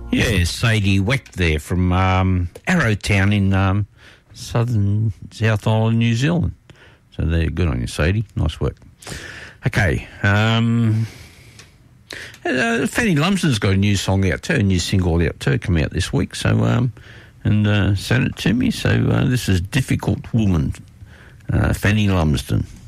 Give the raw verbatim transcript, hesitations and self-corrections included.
Yeah, Sadie Weck there from um, Arrowtown in um, southern South Island, New Zealand. So they're good on you, Sadie. Nice work. Okay. Um, uh, Fanny Lumsden's got a new song out too, a new single out too, come out this week. So um, and uh, sent it to me. So uh, this is Difficult Woman, uh, Fanny Lumsden.